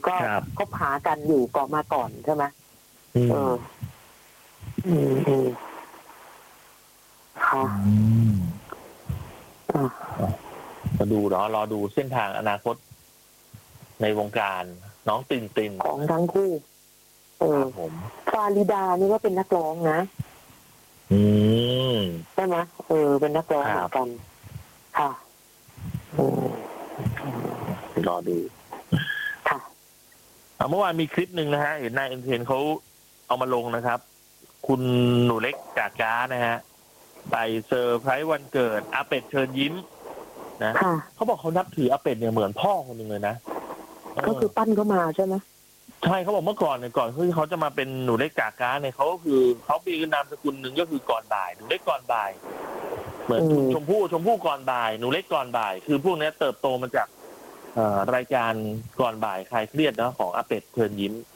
ก็คบหากันอยู่ก่อนมาก่อนใช่ไหมค่ะมาดูรอดูเส้นทางอนาคตในวงการน้องตินของทั้งคู่ผมฟาริดานี่ก็เป็นนักร้องนะใช่ไหมเป็นนักร้องเหมือนกันค่ะรอดูค่ะเมื่อวานมีคลิปหนึ่งนะฮะเห็นนายเอ็นเทนเขาเอามาลงนะครับคุณหนูเล็กจากก้านะฮะไปเซอร์ไพรส์วันเกิดอาเป็ดเชิญยิ้มนะเขาบอกเขานับถืออาเป็ดเนี่ยเหมือนพ่อคนหนึ่งเลยนะก็คือปั้นเขามาใช่ไหมใช่เขาบอกเมื่อก่อนเนี่ยก่อนที่เขาจะมาเป็นหนูเล็กจากก้าเนี่ยเขาก็คือเขามีนามสกุลหนึ่งก็คือก่อนบ่ายหนูเล็กก่อนบ่ายเหมือนชมพู่ก่อนบ่ายหนูเล็กก่อนบ่ายคือพวกนี้เติบโตมาจากรายการก่อนบ่ายคลายเครียดนะของอาเป็ดเชิญยิ้ม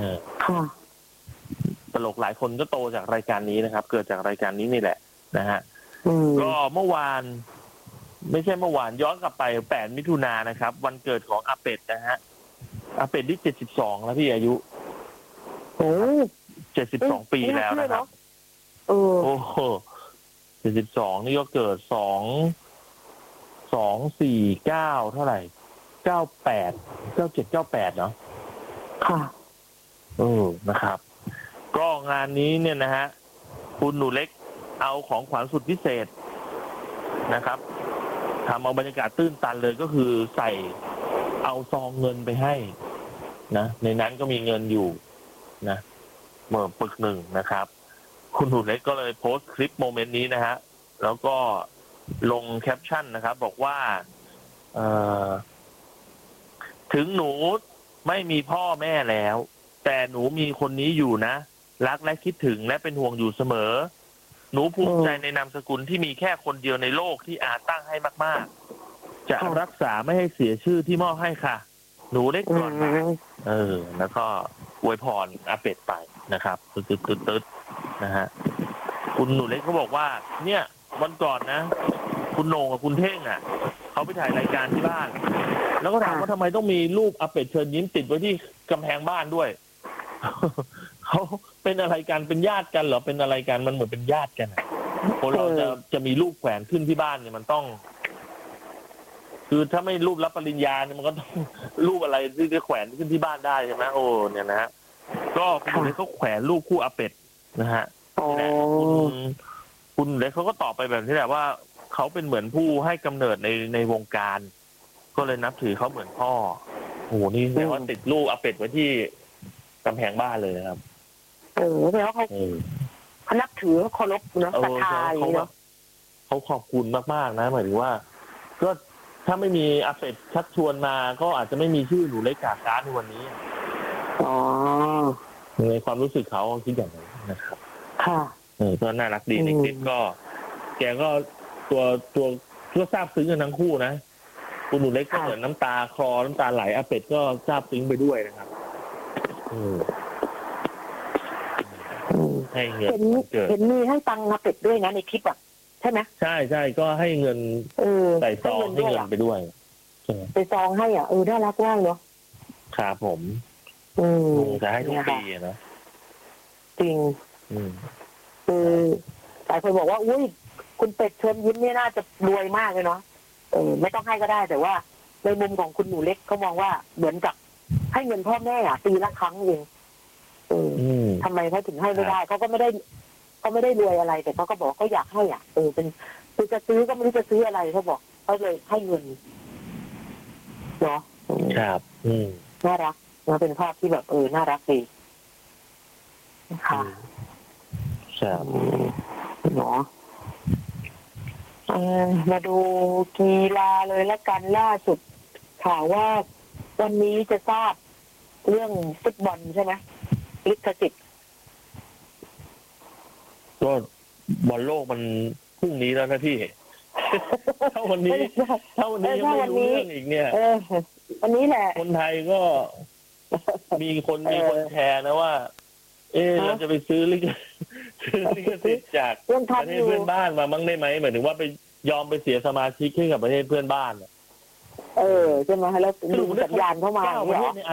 ตลกหลายคนก็โตจากรายการนี้นะครับเกิดจากรายการนี้นี่แหละนะฮะก็เมื่อวานไม่ใช่เมื่อวานย้อนกลับไป8 มิถุนายนนะครับวันเกิดของอาเป็ดนะฮะอาเป็ดที่72แล้วพี่อายุ72 ปีแล้วนะครับโอ้โห72นี่ก็เกิด249เท่าไหร่98 97 98เนาะค่ะนะครับก็งานนี้เนี่ยนะฮะคุณหนูเล็กเอาของขวัญสุดพิเศษนะครับทำเอาบรรยากาศตื้นตันเลยก็คือใส่เอาซองเงินไปให้นะในนั้นก็มีเงินอยู่นะเมื่อปึกหนึ่งนะครับคุณหนูเล็กก็เลยโพสต์คลิปโมเมนต์นี้นะฮะแล้วก็ลงแคปชั่นนะครับบอกว่าถึงหนูไม่มีพ่อแม่แล้วแต่หนูมีคนนี้อยู่นะรักและคิดถึงและเป็นห่วงอยู่เสมอหนูภูมิใจในนามสกุลที่มีแค่คนเดียวในโลกที่อาตั้งให้มากๆจะรักษาไม่ให้เสียชื่อที่มอบให้ค่ะหนูเล็กก่อนมาแล้วก็อวยพรอาเป็ดไปนะครับตึ๊ดนะฮะคุณหนูเล็กเขาบอกว่าเนี่ยวันก่อนนะคุณโหน่งกับคุณเท่งอ่ะเขาไปถ่ายรายการที่บ้านแล้วก็ถามว่าทำไมต้องมีรูปอาเป็ดเชิญยิ้มติดไว้ที่กำแพงบ้านด้วยเขาเป็นอะไรกันเป็นญาติกันเหรอเป็นอะไรกันมันเหมือนเป็นญาติกันคนเราจะมีรูปแขวนขึ้นที่บ้านเนี่ยมันต้องคือถ้าไม่รูปรับปริญญาเนี่ยมันก็ต้องรูปอะไรที่จะแขวนขึ้นที่บ้านได้ใช่ไหมโอ้เนี่ยนะฮะก็คุณเล็กเขาแขวนรูปคู่อาเป็ดนะฮะคุณเล็กเขาก็ตอบไปแบบนี้แหละว่าเขาเป็นเหมือนผู้ให้กำเนิดในวงการก็เลยนับถือเขาเหมือนพ่อโอ้โหนี่แปลว่าติดรูปอาเป็ดไว้ที่กำแพงบ้านเลยนะครับแปลว่าเขานับถือเคารพนะศรัทธาเนาะเขาขอบคุณมากๆนะหมายถึงว่าก็ถ้าไม่มีอาเป็ดชักชวนมาก็อาจจะไม่มีชื่อหนูเล็กกาการในวันนี้ในความรู้สึกเขาคิดอย่างนั้นนะครับค่ะก็น่ารักดีในคลิปก็แกก็ตัวซาบซึ้งกันทั้งคู่นะคุณหนูเล็กก็เหมือนน้ำตาคลอน้ำตาไหลอาเป็ดก็ซาบซึ้งไปด้วยนะครับให้เงินเห็นมีให้ตังค์อาเป็ดด้วยนะในคลิปอ่ะใช่ไหมใช่ก็ให้เงินใส่ซองให้เงินไปด้วยไปซองให้อ่ะน่ารักมากเนาะครับผมจะให้ทุกปีนะจริงหลายคนบอกว่าอุ้ยคุณเป็ดเชิญยิ้มเนี่ยน่าจะรวยมากเลยเนาะไม่ต้องให้ก็ได้แต่ว่าในมุมของคุณหนูเล็กเขามองว่าเหมือนกับให้เงินพ่อแม่อ่ะปีละครั้งเองทำไมเขาถึงให้ไม่ได้เขาก็ไม่ได้รวยอะไรแต่เขาก็บอกเขาอยากให้อ่ะเป็นคือจะซื้อก็ไม่รู้จะซื้ออะไรเขาบอกเขาเลยให้เงินเนาะครับน่ารักนะเป็นภาพที่แบบน่ารักดีค่ะครับเนาะมาดูกีฬาเลยละกันล่าสุดข่าวว่าวันนี้จะทราบเรื่องฟุตบอลใช่ไหมลิขสิทธิ์ก็บอลโลกมันพรุ่งนี้แล้วนะพี่ถ้าวันนี้ยังไม่รู้เรื่องอีกเนี่ยวันนี้แหละคนไทยก็มีคนแชร์นะว่าเราจะไปซื้อลิขสิทธิ์จากประเทศเพื่อนบ้านมาบ้างได้ไหมหมายถึงว่าไปยอมไปเสียสมาชิกให้กับประเทศเพื่อนบ้านใช่ไหมแล้วดูสัญญาณเข้ามา